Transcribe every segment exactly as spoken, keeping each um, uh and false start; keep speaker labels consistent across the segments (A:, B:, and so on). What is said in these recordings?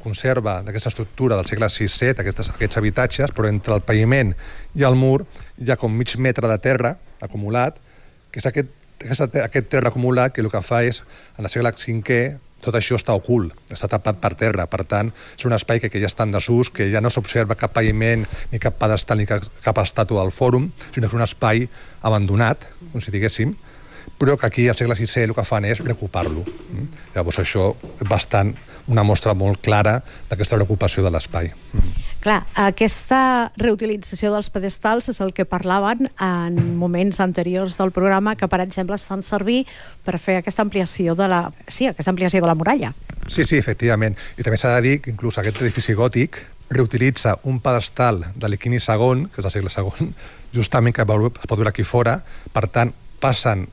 A: conserva d'aquesta estructura del segle sis set, aquests, aquests habitatges, però entre el paviment i el mur hi ha com mig metre de terra acumulat, que és aquest, aquest, aquest terra acumulat que el que fa és, en el segle cinquè, tot això està ocult, està tapat per terra. Per tant, és un espai que, que ja està en desús, que ja no s'observa cap paviment, ni cap pedestal, ni cap, cap estàtua del fòrum, sinó que és un espai abandonat, com si diguéssim, però que aquí al segle sisè el que fan és reocupar-lo. Mm? Llavors això és bastant una mostra molt clara d'aquesta reocupació de l'espai. Mm.
B: Clar, aquesta reutilització dels pedestals és el que parlaven en moments anteriors del programa, que per exemple es fan servir per fer aquesta ampliació de la, sí, aquesta ampliació de la muralla.
A: Sí, sí, efectivament. I també s'ha de dir que inclús aquest edifici gòtic reutilitza un pedestal de Liquini segon, que és del segle segon, justament que es pot veure aquí fora. Per tant, passen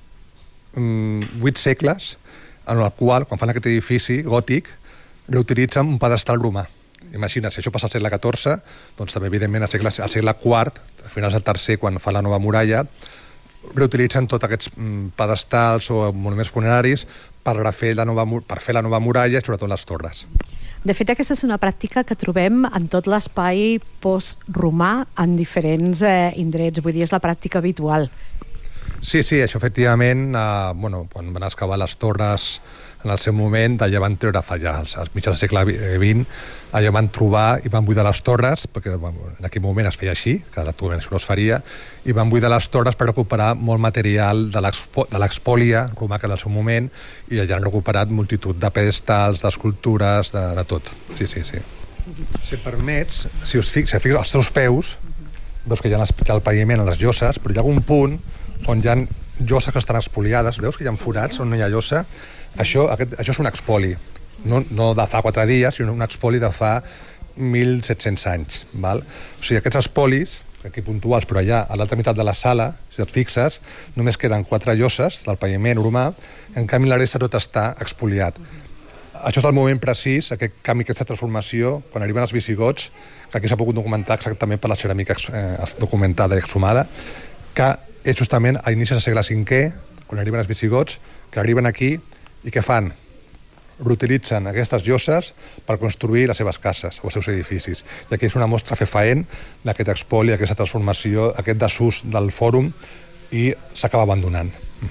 A: vuit segles en el qual, quan fan aquest edifici gòtic, reutilitzen un pedestal romà. Imagina, si això passa al segle catorze, doncs també, evidentment, al segle, al segle quart, a finals del tercer, quan fa la nova muralla, reutilitzen tots aquests pedestals o monuments funeraris per refer la nova, per fer la nova muralla i sobretot les torres.
B: De fet, aquesta és una pràctica que trobem en tot l'espai post-romà en diferents eh, indrets. Vull dir, és la pràctica habitual.
A: Sí, sí, això efectivament, eh, bueno, quan van excavar les torres en el seu moment, allà van treure fa ja, als mitjans del segle vint, allà van trobar i van buidar les torres, perquè bueno, en aquell moment es feia així, que actualment no es faria, i van buidar les torres per recuperar molt material de l'expòlia romà que era el seu moment, i allà han recuperat multitud de pedestals, d'escultures, de, de tot. Sí, sí, sí. Si permets, si us fixes, si als teus peus, veus que hi ha el paviment a les lloses, però hi ha algun punt on hi ha lloses que estan expoliades, veus que hi ha forats on no hi ha llosa. Això, aquest, això és un expoli, no, no de fa quatre dies, sinó un expoli de fa mil set-cents anys. Val? O sigui, aquests expolis, aquí puntuals, però allà, a l'altra meitat de la sala, si et fixes, només queden quatre lloses del paviment romà, en canvi la resta tot està expoliat. Això és el moment precís, aquest canvi, aquesta transformació, quan arriben els visigots, que aquí s'ha pogut documentar exactament per la ceràmica eh, documentada i exhumada, que és justament a inicis del segle cinquè, quan arriben els visigots, que arriben aquí i què fan? Reutilitzen aquestes lloses per construir les seves cases o els seus edificis. I aquí és una mostra fefaent d'aquest expoli, aquesta transformació, aquest desús del fòrum, i s'acaba abandonant.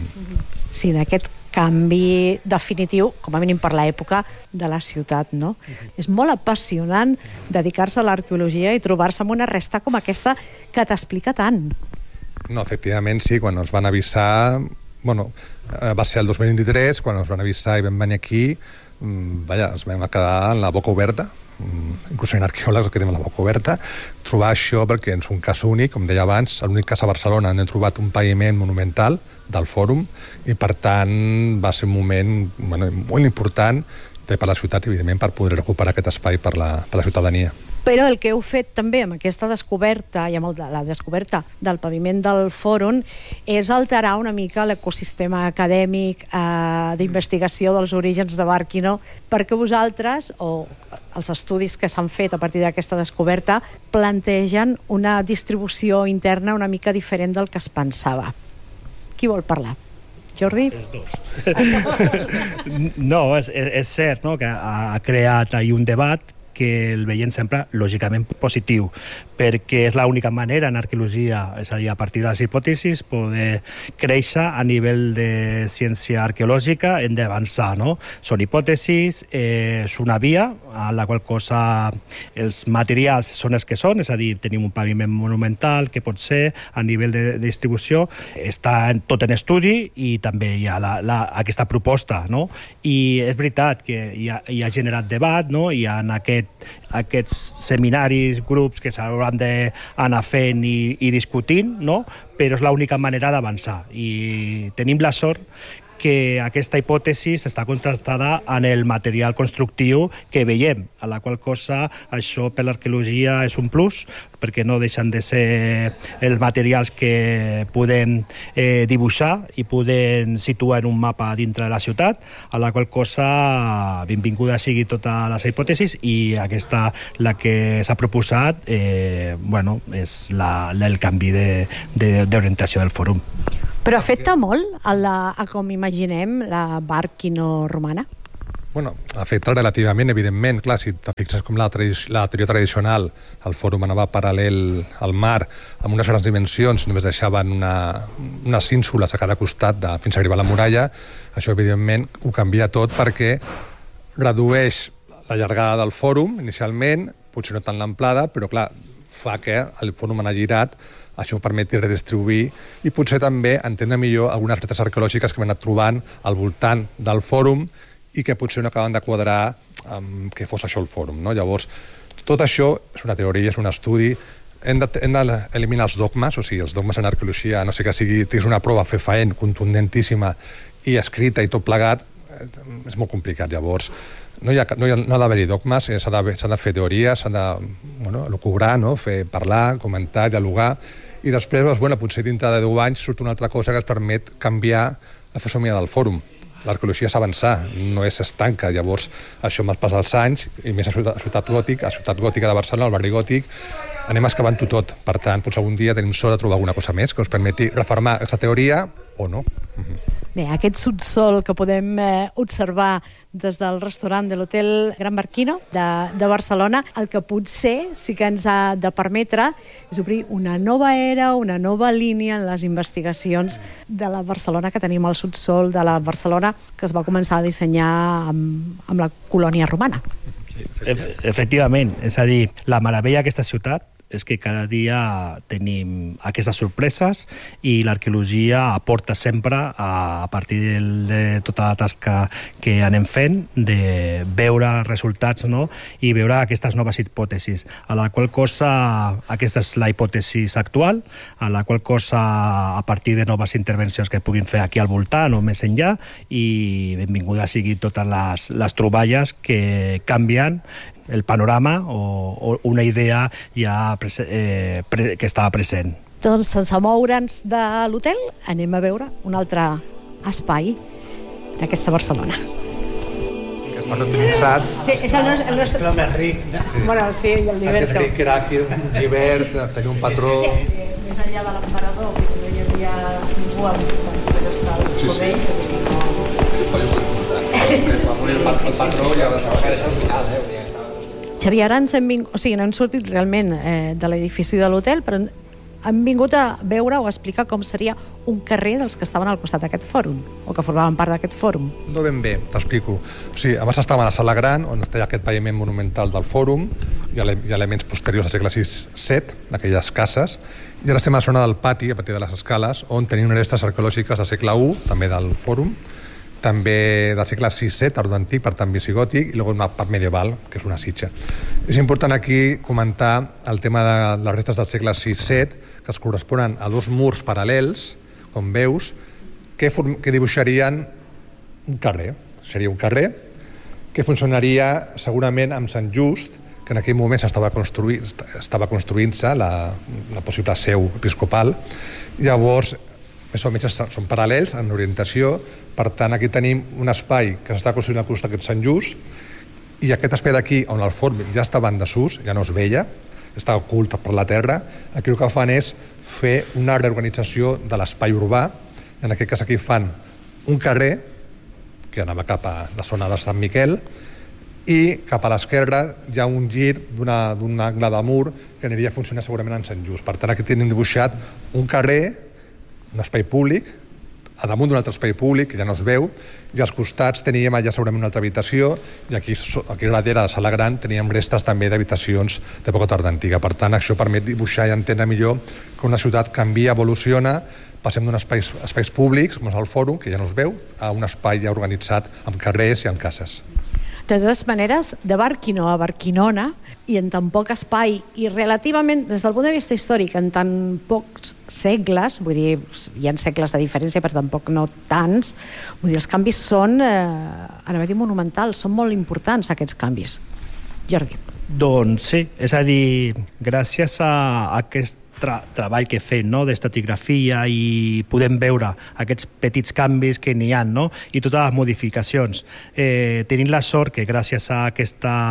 B: Sí, d'aquest canvi definitiu, com a mínim per l'època, de la ciutat, no? Uh-huh. És molt apassionant dedicar-se a l'arqueologia i trobar-se amb una resta com aquesta que t'explica tant.
A: No, efectivament, sí, quan ens van avisar... Bueno, va ser el dos mil vint-i-tres, quan ens van avisar i vam venir aquí, vaja, ens vam quedar amb la boca oberta, inclús en arqueòlegs que tenim la boca oberta, trobar això perquè és un cas únic, com deia abans, l'únic cas a Barcelona on hem trobat un paviment monumental del fòrum, i per tant va ser un moment bueno, molt important per la ciutat, evidentment, per poder recuperar aquest espai per la, per la ciutadania.
B: Però el que heu fet també amb aquesta descoberta i amb la descoberta del paviment del fòrum és alterar una mica l'ecosistema acadèmic eh, d'investigació dels orígens de Barquino, perquè vosaltres, o els estudis que s'han fet a partir d'aquesta descoberta, plantegen una distribució interna una mica diferent del que es pensava. Qui vol parlar? Jordi?
C: Els dos. No, és, és cert, no?, que ha creat ahir un debat que el veiem sempre lògicament positiu, perquè és l'única manera en arqueologia, és a dir, a partir de les hipòtesis, poder créixer a nivell de ciència arqueològica, hem d'avançar, no? Són hipòtesis, eh, és una via a la qual cosa els materials són els que són, és a dir, tenim un paviment monumental que pot ser a nivell de, de distribució, està en, tot en estudi, i també hi ha la, la, aquesta proposta, no? I és veritat que hi ha, hi ha generat debat, no? Hi ha aquest aquests seminaris, grups que s'hauran d'anar fent i, i discutint, no? Però és l'única manera d'avançar, i tenim la sort que aquesta hipòtesi està contrastada en el material constructiu que veiem, a la qual cosa això per l'arqueologia és un plus, perquè no deixen de ser els materials que podem eh, dibuixar i podem situar en un mapa dintre de la ciutat, a la qual cosa benvinguda sigui totes les hipòtesis, i aquesta, la que s'ha proposat, eh, bueno, és la, el canvi d'orientació de, de, del fòrum.
B: Però afecta molt a, la, a com imaginem la Barquino romana?
A: Bueno, afecta relativament, evidentment. Clar, si te fixes com la, tradi- la teoria tradicional, el fòrum anava paral·lel al mar, amb unes grans dimensions, només deixaven una, unes ínsules a cada costat de, fins a arribar a la muralla, això evidentment ho canvia tot perquè redueix la llargada del fòrum, inicialment, potser no tant l'amplada, però clar, fa que el fòrum anar girat, això permeti redistribuir i potser també entendre millor algunes restes arqueològiques que hem anat trobant al voltant del fòrum i que potser no acaben de quadrar amb què fos això el fòrum, no? Llavors, tot això és una teoria, és un estudi, hem d'eliminar els dogmes, o sigui, els dogmes en arqueologia, no sé que sigui, tens una prova fefaent, contundentíssima i escrita i tot plegat, és molt complicat. Llavors, no hi ha, no hi ha, no ha d'haver-hi dogmes, s'ha de, s'ha de fer teories, s'ha de, bueno, lucubrar, no? Fer parlar, comentar, dialogar, i després, doncs, bueno, potser dintre de deu anys surt una altra cosa que es permet canviar la fesomia del fòrum. L'arqueologia és avançar, no és estanca. Llavors, això amb el pas dels anys, i més a Ciutat, a Ciutat Gòtic, a Ciutat Gòtica de Barcelona, al barri gòtic, anem excavant-ho tot. Per tant, potser algun dia tenim sort de trobar alguna cosa més que ens permeti reformar aquesta teoria o no. Uh-huh.
B: Bé, aquest subsol que podem eh, observar des del restaurant de l'Hotel Gran Barquino de, de Barcelona, el que potser sí que ens ha de permetre és obrir una nova era, una nova línia en les investigacions de la Barcelona que tenim al subsol, de la Barcelona que es va començar a dissenyar amb, amb la colònia romana.
C: Sí, efectivament, és a dir, la meravella d'aquesta ciutat és que cada dia tenim aquestes sorpreses i l'arqueologia aporta sempre a, a partir de, de tota la tasca que anem fent de veure resultats, no? I veure aquestes noves hipòtesis, a la qual cosa aquesta és la hipòtesi actual, a la qual cosa a partir de noves intervencions que puguin fer aquí al voltant o més enllà, i benvinguda sigui totes les, les troballes que canvien el panorama o, o una idea ja prese, eh, pre, que estava present.
B: Doncs sense moure'ns de l'hotel anem a veure un altre espai d'aquesta Barcelona.
A: Que està utilitzat.
B: Sí, és el nostre... El nostre...
D: El més ric.
A: Sí.
B: Bueno, sí, el Liberto.
A: Aquest ric era aquí un llibert, tenia un patró...
B: Sí, sí, sí. Més enllà de l'emperador, que no hi havia ningú amb els pedestals
A: Sí, sí.
B: com ell.
A: El patró ja va aparèixer al final, eh?
B: Xavier, ara ens hem vingut, o sigui, no hem sortit realment eh, de l'edifici de l'hotel, però hem vingut a veure o a explicar com seria un carrer dels que estaven al costat d'aquest fòrum, o que formaven part d'aquest fòrum.
A: No ben bé, t'explico. O sigui, abans estàvem a la sala gran, on està aquest paviment monumental del fòrum, hi ha, hi ha elements posteriors al segle sis set, d'aquelles cases, i ara estem a la zona del pati, a partir de les escales, on tenim restes arqueològiques del segle u, també del fòrum, també del segle sis set, tardor antic, per tant visigòtic, i una part medieval, que és una sitja. És important aquí comentar el tema de les restes del segle sis set, que es corresponen a dos murs paral·lels, com veus, que, que dibuixarien un carrer. Seria un carrer que funcionaria segurament amb Sant Just, que en aquell moment estava, construir, estava construint-se la, la possible seu episcopal. Llavors, més o menys són paral·lels en orientació, per tant aquí tenim un espai que s'està construint al costat d'aquest Sant Just, i aquest espai d'aquí, on el fòrum ja estava en desús, ja no es veia, està ocult per la terra, aquí el que fan és fer una reorganització de l'espai urbà, en aquest cas aquí fan un carrer, que anava cap a la zona de Sant Miquel, i cap a l'esquerra hi ha un gir d'un angle de mur que aniria a funcionar segurament en Sant Just. Per tant, aquí tenim dibuixat un carrer, un espai públic, a damunt d'un altre espai públic, que ja no es veu, i als costats teníem allà segurament una altra habitació, i aquí, aquí darrere, a la sala gran, teníem restes també d'habitacions d'època tarda antiga. Per tant, això permet dibuixar i entendre millor que una ciutat canvia, evoluciona, passem d'un espais, espais públics, com és el fòrum, que ja no es veu, a un espai ja organitzat amb carrers i amb cases.
B: De totes maneres, de Barquino a Barquinona, i en tan poc espai, i relativament, des del punt de vista històric, en tan pocs segles, vull dir, hi ha segles de diferència, però tampoc no tants, vull dir, els canvis són, eh, anava a dir monumentals, són molt importants aquests canvis. Jordi.
C: Doncs sí, és a dir, gràcies a aquest tra treball que fem, no?, d'estratigrafia, i podem veure aquests petits canvis que n'hi ha, no?, i totes les modificacions. Eh, tenim la sort que gràcies a aquesta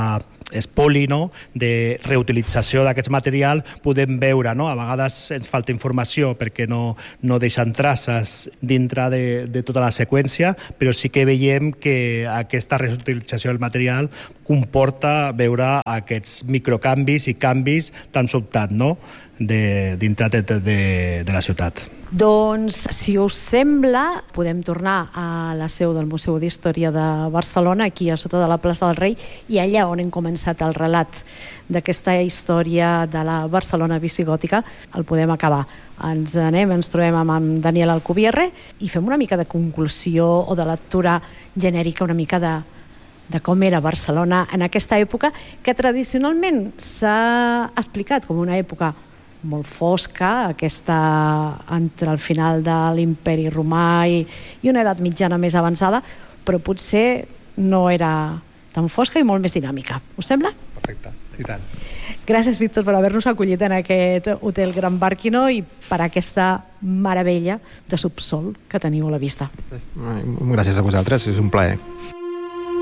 C: és poli, no? De reutilització d'aquests materials, podem veure, no? A vegades ens falta informació perquè no, no deixen traces dintre de, de tota la seqüència, però sí que veiem que aquesta reutilització del material comporta veure aquests microcanvis i canvis tan sobtats, no? De, dintre de, de, de la ciutat.
B: Doncs, si us sembla, podem tornar a la seu del Museu d'Història de Barcelona, aquí a sota de la plaça del Rei, i allà on hem començat el relat d'aquesta història de la Barcelona visigòtica, el podem acabar. Ens anem, ens trobem amb en Daniel Alcubierre i fem una mica de conclusió o de lectura genèrica, una mica de de com era Barcelona en aquesta època, que tradicionalment s'ha explicat com una època molt fosca, aquesta entre el final de l'imperi romà i, i una edat mitjana més avançada, però potser no era tan fosca i molt més dinàmica. Us sembla?
A: Perfecte, i tant.
B: Gràcies, Víctor, per haver-nos acollit en aquest hotel Gran Barquino i per aquesta meravella de subsol que teniu a la vista.
D: Gràcies a vosaltres, és un plaer.